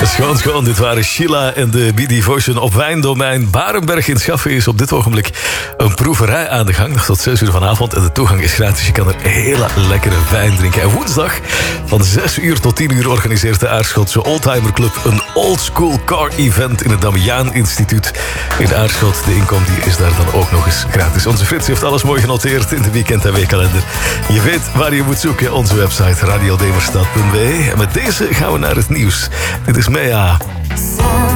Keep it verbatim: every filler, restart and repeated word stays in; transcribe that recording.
Schoon, schoon. Dit waren Sheila en de B-Devotion op wijndomein Barenberg in Schaffen. Is op dit ogenblik een proeverij aan de gang. Nog tot zes uur vanavond. En de toegang is gratis. Je kan er hele lekkere wijn drinken. En woensdag van zes uur tot tien uur organiseert de Aarschotse Oldtimer Club een Old School Car Event in het Damiaan Instituut in Aarschot. De inkom die is daar dan ook nog eens gratis. Onze Frits heeft alles mooi genoteerd in de weekend- en weekkalender. Je weet waar je moet zoeken. Onze website radiodemerstad punt be. En met deze gaan we naar het nieuws. Dit is Mea.